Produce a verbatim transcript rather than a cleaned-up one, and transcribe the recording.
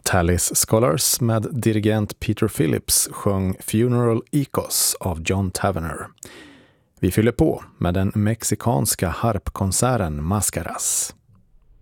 Tallis Scholars med dirigent Peter Phillips sjöng Funeral Ecos av John Tavener. Vi fyller på med den mexikanska harpkonserten Mascaras.